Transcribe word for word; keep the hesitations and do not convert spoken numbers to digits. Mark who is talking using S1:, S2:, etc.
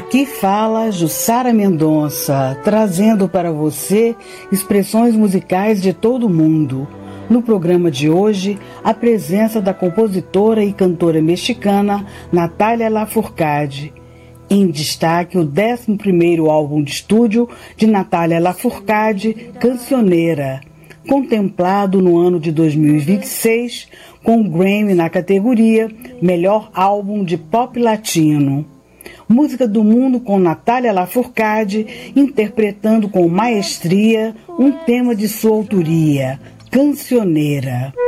S1: Aqui fala Jussara Mendonça, trazendo para você expressões musicais de todo o mundo. No programa de hoje, a presença da compositora e cantora mexicana Natalia Lafourcade. Em destaque, o décimo primeiro álbum de estúdio de Natalia Lafourcade, Cancionera, contemplado no ano de dois mil e vinte e seis com o Grammy na categoria Melhor Álbum de Pop Latino. Música do Mundo com Natalia Lafourcade, interpretando com maestria um tema de sua autoria, Cancionera.